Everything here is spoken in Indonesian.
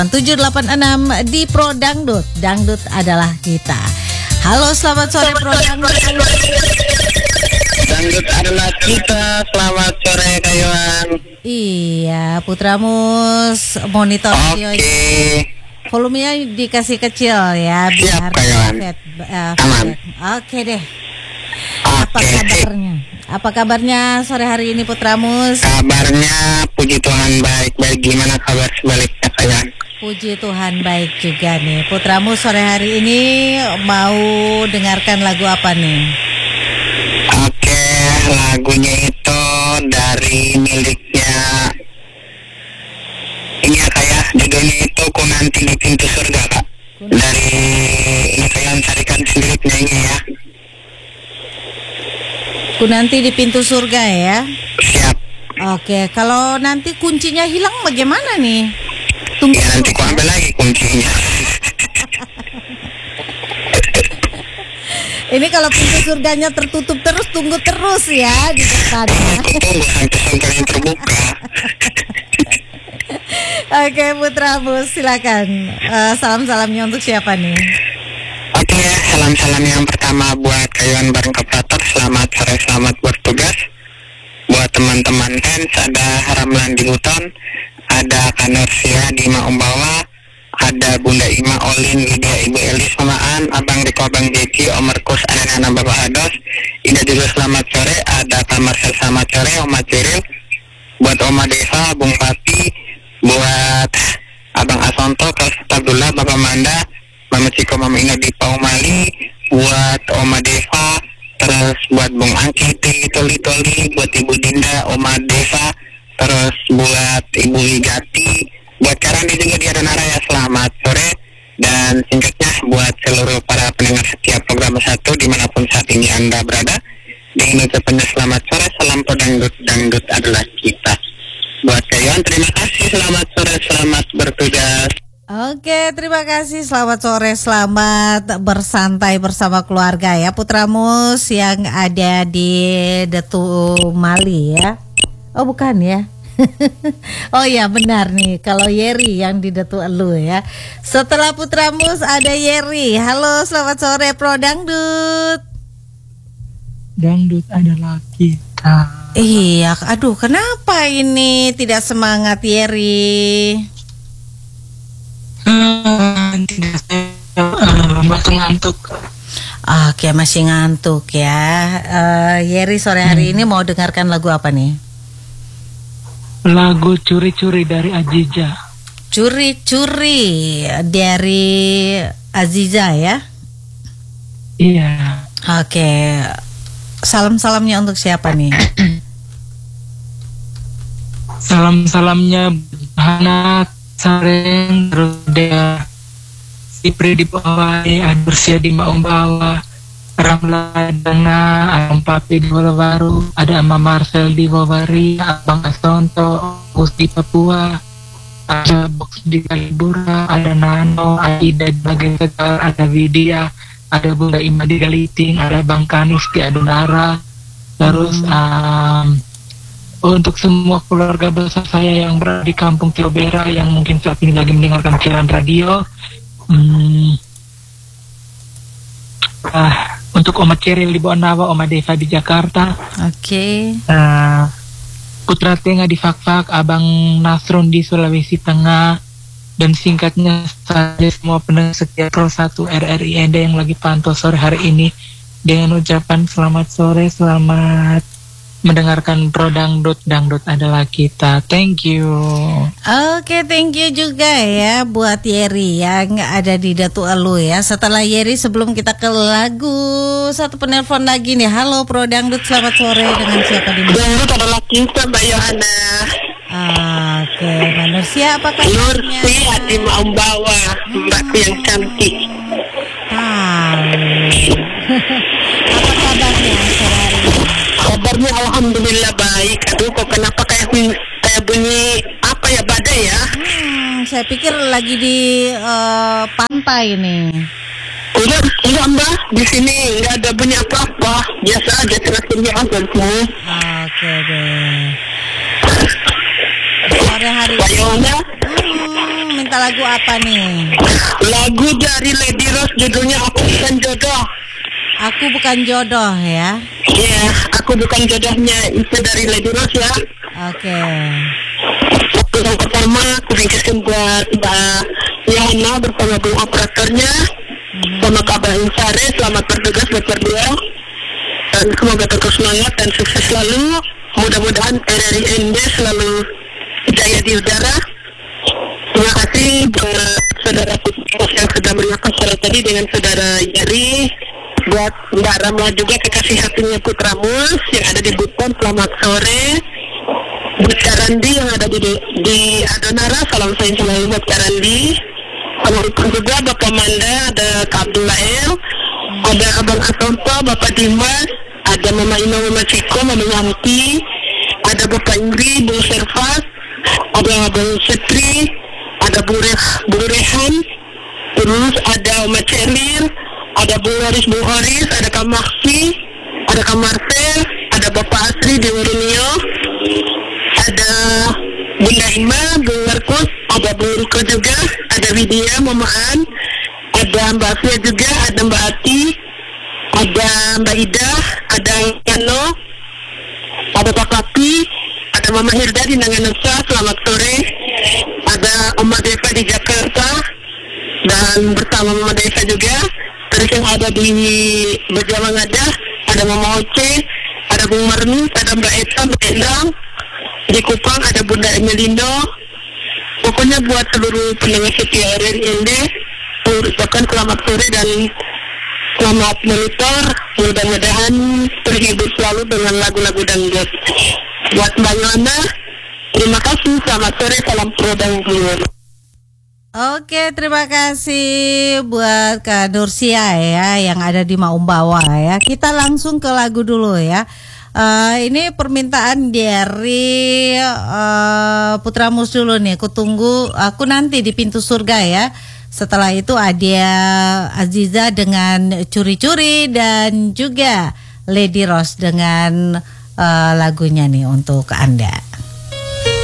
786 di Pro Dangdut. Dangdut adalah kita. Halo, selamat sore Pro Dangdut. Dangdut adalah kita. Selamat sore Kayuan. Iya, Putramus monitor Oke. volumenya dikasih kecil ya biar Kayuan. Aman. Oke deh. Apa kabarnya? Apa kabarnya sore hari ini Putramus? Kabarnya puji Tuhan baik-baik. Gimana kabar sebaliknya Kayuan? Puji Tuhan baik juga nih. Putramus sore hari ini mau dengarkan lagu apa nih? Oke, lagunya itu dari miliknya ini ya Kak, judulnya itu Ku Nanti di Pintu Surga Kak. Dari ini kalian carikan sendiri penyanyi ya. Ku Nanti di Pintu Surga ya. Siap. Oke, kalau nanti kuncinya hilang bagaimana nih? Tunggu ya nanti ku ambil lagi kuncinya. Ini kalau pintu surganya tertutup terus, tunggu terus ya di depannya. Tunggu sampai surganya terbuka. Oke, Putramus silakan. Salam-salamnya untuk siapa nih? Oke, salam-salam yang pertama buat Kayuan bareng Kaprator. Selamat sore, selamat bertugas. Buat teman-teman fans, ada Ramlan di Buton, ada Kanursia di Maumbawa, ada Bunda Ima, Olin, Lydia, Ibu Elis, Mamaan, Abang Riko, Abang Jeki, Om Merkus, anak-anak Bapak Hados. Ida juga selamat sore, ada Kak Marcel selamat sore, Oma Ciril, buat Oma Desa, Bung Pati, buat Abang Asonto, Kak Abdullah, Bapak Manda, Mama Ciko, Mama Ina di Paumali, buat Oma Deva, terus buat Bung Angki, Toli, buat Ibu Dinda, Oma Deva, terus buat Ibu Wigati, buat Karandi juga di Adanaraya, selamat sore. Dan singkatnya buat seluruh para pendengar setiap program 1 dimanapun saat ini Anda berada, dengan ucapannya selamat sore, salam Dangdut, Dangdut adalah kita. Buat Kayuan terima kasih, selamat sore, selamat bertugas. Oke, terima kasih. Selamat sore, selamat bersantai bersama keluarga ya Putramus yang ada di Detu Mali ya. Oh bukan ya. Oh ya benar nih, kalau Yeri yang di Detu Elu ya. Setelah Putramus ada Yeri. Halo, selamat sore Pro Dangdut. Dangdut adalah kita. Iya, aduh kenapa ini tidak semangat Yeri? Masih ngantuk. Oke, masih ngantuk ya. Yeri sore hari ini mau dengarkan lagu apa nih? Lagu Curi-Curi dari Aziza. Curi-Curi dari Aziza ya? Iya. Oke. Salam-salamnya untuk siapa nih? Salam-salamnya Hana, Sareng, terus dia Sipri di bawah, Adursia di Maumbawa, Ramla Dana, Abang Papi di Baru, ada Ama Marcel di Bawari, Abang Astonto, Gus di Papua, ada Box di Kalibura, ada Nano, Aida di Bagian Tegal, ada Widya, ada Bunda Ima di Galiting, ada Bang Kanis di Adunara, terus untuk semua keluarga besar saya yang berada di Kampung Tiobera yang mungkin saat ini lagi mendengarkan siaran radio, untuk Oma Ceril di Bonawa, Oma Deva di Jakarta, Oke. Putra Tenga di Fakfak, Abang Nasrun di Sulawesi Tengah, dan singkatnya saja semua pendengar setia Pro 1 RRI Anda yang lagi pantau sore hari ini dengan ucapan selamat sore, selamat mendengarkan Pro Dangdut, Dangdut adalah kita. Thank you. Oke, thank you juga ya buat Yeri yang ada di Datu Elu ya. Setelah Yeri, sebelum kita ke lagu, satu penelpon lagi nih. Halo Pro Dangdut, selamat sore, dengan siapa di mana? Dangdut adalah kita Mbak Yohana. Oke, manusia apa kabarnya? Nursi di Maumbawa, mbakku yang cantik. Apa kabarnya sore hari ini? Kabarnya alhamdulillah baik. Aduh kok kenapa kayak bunyi apa ya, badai ya? Saya pikir lagi di pantai nih. Enggak mbak, di sini nggak ada bunyi apa-apa. Biasa aja terakhirnya azan semua. Oke deh. Sore hari ini minta lagu apa nih? Lagu dari Lady Rose judulnya Aku Bukan Jodoh. Aku Bukan Jodoh ya. Iya, Aku Bukan Jodohnya itu dari Lady Rose ya. Oke. Yang pertama aku ringkaskan buat Mbak Yana bersama Bung operatornya, sama Kak Bang Sare, selamat bertugas buat berdua. Dan semoga terus semangat dan sukses selalu. Mudah-mudahan RRI ND selalu jaya di udara. Terima kasih buat saudara Putros yang sudah menyiapkan suara tadi dengan saudara Yari. Buat Mbak Ramla juga kekasih hatinya Putramus yang ada di Buton, selamat sore. Buat Karandi yang ada di Adonara, salam sayang selalu buat Karandi. Assalamualaikum juga Bapak Manda, ada Kak Abdulael, ada Abang Asonto, Bapak Dimas, ada Mama Ina, Mama Ciko, Mama Yanti, ada Bapak Indri, Bung Servas, ada Abang Setri, ada Bung Rehan, terus ada Oma Celir, ada Bung Horis, ada Kak Maksi, ada Kak Marcel, ada Bapak Asri di Urunio, ada Bunda Ima, Bung Markus, ada Bung Ruko juga, ada Widya, Mama An, ada Mbak Fia juga, ada Mbak Ati, ada Mbak Ida, ada Yano, ada Pak Papi, ada Mama Hirda di Nanganusa, selamat sore, ada Oma Deva di Jakarta, dan bersama Mama Deva juga, terus yang ada di Bejawang ada Mama Oce, ada Bung Marni, ada Mbak Eta, Mbak Endang, di Kupang ada Bunda Emelindo. Pokoknya buat seluruh pendengar setia RRI ND, ucapkan selamat sore dan selamat monitor. Mudah-mudahan terhibur selalu dengan lagu-lagu dangdut. Buat Mbak Yohana, terima kasih. Selamat sore, salam pro dan gulur. Oke, terima kasih buat Kak Nursia ya yang ada di Maumbawa ya. Kita langsung ke lagu dulu ya. Ini permintaan dari Putramus dulu nih. Aku tunggu, aku nanti di pintu surga ya. Setelah itu ada Aziza dengan Curi-Curi dan juga Lady Rose dengan lagunya nih untuk Anda.